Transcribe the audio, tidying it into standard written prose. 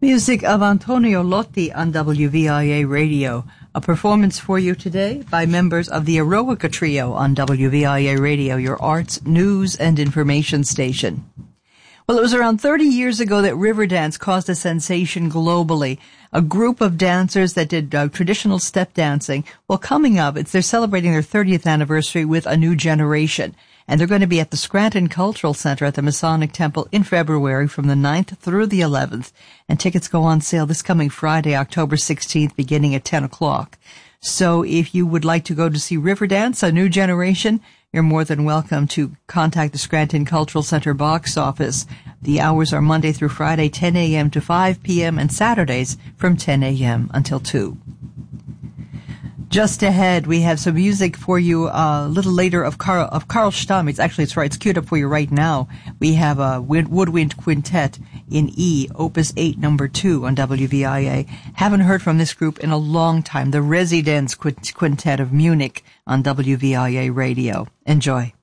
Music of Antonio Lotti on WVIA Radio. A performance for you today by members of the Eroica Trio on WVIA Radio, your arts, news, and information station. Well, it was around 30 years ago that Riverdance caused a sensation globally. A group of dancers that did traditional step dancing. Well, coming up, they're celebrating their 30th anniversary with a new generation. And they're going to be at the Scranton Cultural Center at the Masonic Temple in February from the 9th through the 11th. And tickets go on sale this coming Friday, October 16th, beginning at 10 o'clock. So if you would like to go to see Riverdance, a new generation, you're more than welcome to contact the Scranton Cultural Center box office. The hours are Monday through Friday, 10 a.m. to 5 p.m., and Saturdays from 10 a.m. until 2. Just ahead, we have some music for you a little later of Carl Stamm. It's queued up for you right now. We have a woodwind quintet in E, Opus 8, number 2 on WVIA. Haven't heard from this group in a long time. The Residence Quintet of Munich on WVIA Radio. Enjoy.